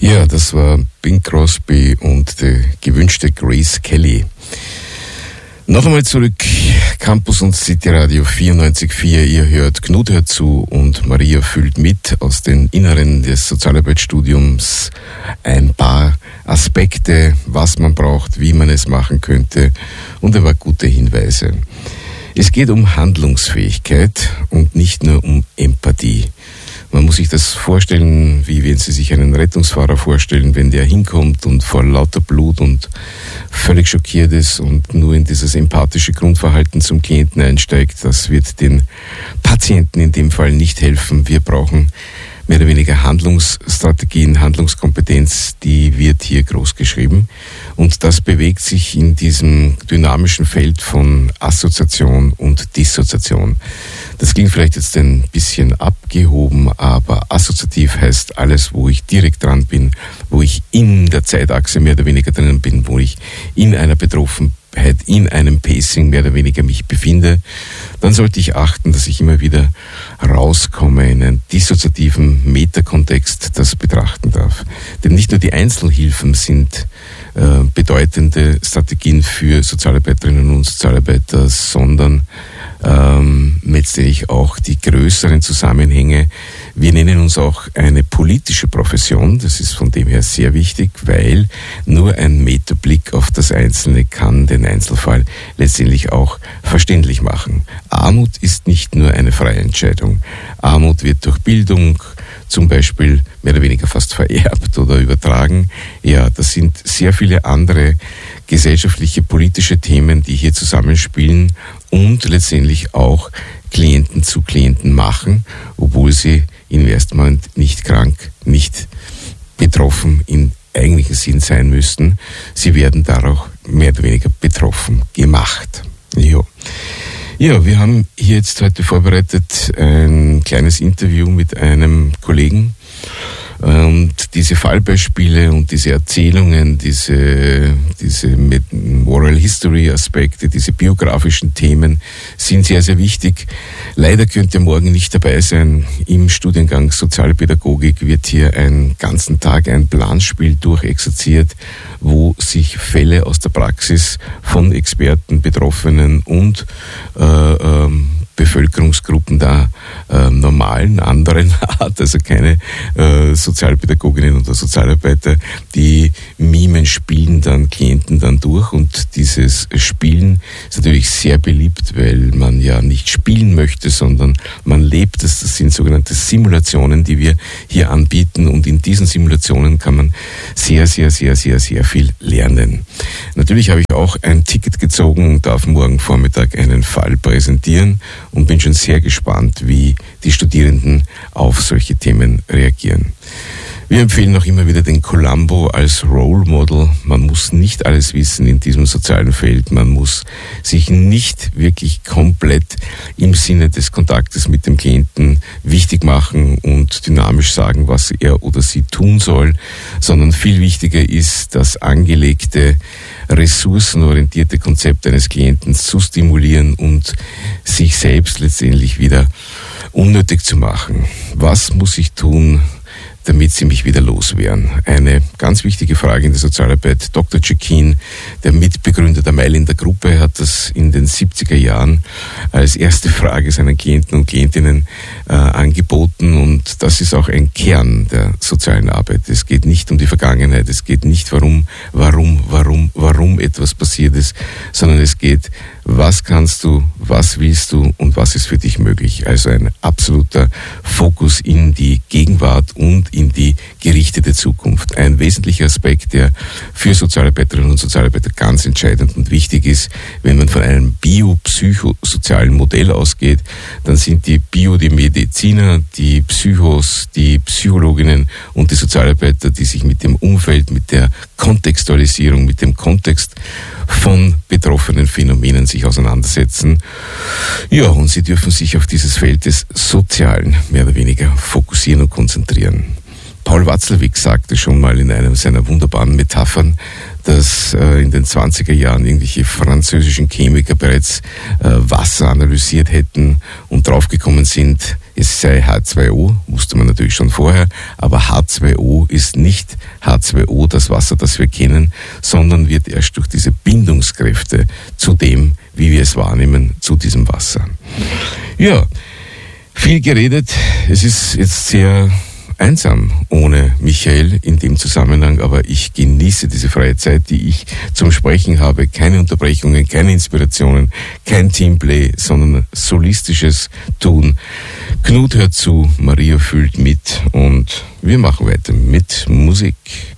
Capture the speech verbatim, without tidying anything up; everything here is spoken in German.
Ja, das war Bing Crosby und die gewünschte Grace Kelly. Noch einmal zurück, Campus und City Radio vierundneunzig Komma vier. Ihr hört, Knut hört zu und Maria füllt mit aus den Inneren des Sozialarbeitsstudiums ein paar Aspekte, was man braucht, wie man es machen könnte und ein paar gute Hinweise. Es geht um Handlungsfähigkeit und nicht nur um Empathie. Man muss sich das vorstellen, wie wenn Sie sich einen Rettungsfahrer vorstellen, wenn der hinkommt und vor lauter Blut und völlig schockiert ist und nur in dieses empathische Grundverhalten zum Klienten einsteigt. Das wird den Patienten in dem Fall nicht helfen. Wir brauchen mehr oder weniger Handlungsstrategien, Handlungskompetenz, die wird hier groß geschrieben. Und das bewegt sich in diesem dynamischen Feld von Assoziation und Dissoziation. Das klingt vielleicht jetzt ein bisschen abgehoben, aber assoziativ heißt alles, wo ich direkt dran bin, wo ich in der Zeitachse mehr oder weniger drinnen bin, wo ich in einer Betroffenheit, in einem Pacing mehr oder weniger mich befinde. Dann sollte ich achten, dass ich immer wieder rauskomme in einen dissoziativen Metakontext, das betrachten darf. Denn nicht nur die Einzelhilfen sind äh, bedeutende Strategien für Sozialarbeiterinnen und Sozialarbeiter, sondern ähm, letztendlich auch die größeren Zusammenhänge. Wir nennen uns auch eine politische Profession. Das ist von dem her sehr wichtig, weil nur ein Metablick auf das Einzelne kann den Einzelfall letztendlich auch verständlich machen. Armut ist nicht nur eine freie Entscheidung. Armut wird durch Bildung zum Beispiel mehr oder weniger fast vererbt oder übertragen. Ja, das sind sehr viele andere gesellschaftliche, politische Themen, die hier zusammenspielen und letztendlich auch Klienten zu Klienten machen, obwohl sie im ersten Moment nicht krank, nicht betroffen im eigentlichen Sinn sein müssten. Sie werden dadurch mehr oder weniger betroffen gemacht. Ja. Ja, wir haben hier jetzt heute vorbereitet ein kleines Interview mit einem Kollegen. Und diese Fallbeispiele und diese Erzählungen, diese, diese Moral History Aspekte, diese biografischen Themen sind sehr, sehr wichtig. Leider könnt ihr morgen nicht dabei sein. Im Studiengang Sozialpädagogik wird hier einen ganzen Tag ein Planspiel durchexerziert, wo sich Fälle aus der Praxis von Experten, Betroffenen und äh, ähm, Bevölkerungsgruppen der äh, normalen, anderen Art, also keine äh, Sozialpädagoginnen oder Sozialarbeiter, die mimen, spielen dann Klienten dann durch und dieses Spielen ist natürlich sehr beliebt, weil man ja nicht spielen möchte, sondern man lebt es. Das sind sogenannte Simulationen, die wir hier anbieten und in diesen Simulationen kann man sehr, sehr, sehr, sehr, sehr viel lernen. Natürlich habe ich auch ein Ticket gezogen und darf morgen Vormittag einen Fall präsentieren und bin schon sehr gespannt, wie die Studierenden auf solche Themen reagieren. Wir empfehlen auch immer wieder den Columbo als Role Model. Man muss nicht alles wissen in diesem sozialen Feld. Man muss sich nicht wirklich komplett im Sinne des Kontaktes mit dem Klienten wichtig machen und dynamisch sagen, was er oder sie tun soll, sondern viel wichtiger ist, das angelegte, ressourcenorientierte Konzept eines Klienten zu stimulieren und sich selbst letztendlich wieder unnötig zu machen. Was muss ich tun, damit sie mich wieder loswerden? Eine ganz wichtige Frage in der Sozialarbeit. Doktor Cekin, der Mitbegründer der Mailänder Gruppe, hat das in den siebziger Jahren als erste Frage seinen Klienten und Klientinnen äh, angeboten und das ist auch ein Kern der sozialen Arbeit. Es geht nicht um die Vergangenheit, es geht nicht warum, warum, warum, warum etwas passiert ist, sondern es geht, was kannst du, was willst du und was ist für dich möglich? Also ein absoluter Fokus in die Gegenwart und in die gerichtete Zukunft. Ein wesentlicher Aspekt, der für Sozialarbeiterinnen und Sozialarbeiter ganz entscheidend und wichtig ist, wenn man von einem biopsychosozialen Modell ausgeht, dann sind die Bio die Mediziner, die Psychos, die Psychologinnen und die Sozialarbeiter, die sich mit dem Umfeld, mit der Kontextualisierung, mit dem Kontext von betroffenen Phänomenen sich auseinandersetzen. Ja, und sie dürfen sich auf dieses Feld des Sozialen mehr oder weniger fokussieren und konzentrieren. Paul Watzlawick sagte schon mal in einem seiner wunderbaren Metaphern, dass äh, in den zwanziger Jahren irgendwelche französischen Chemiker bereits äh, Wasser analysiert hätten und draufgekommen sind, es sei H zwei O, wusste man natürlich schon vorher, aber H zwei O ist nicht H zwei O, das Wasser, das wir kennen, sondern wird erst durch diese Bindungskräfte zu dem, wie wir es wahrnehmen, zu diesem Wasser. Ja, viel geredet. Es ist jetzt sehr einsam ohne Michael in dem Zusammenhang, aber ich genieße diese freie Zeit, die ich zum Sprechen habe. Keine Unterbrechungen, keine Inspirationen, kein Teamplay, sondern solistisches Tun. Knut hört zu, Maria fühlt mit und wir machen weiter mit Musik.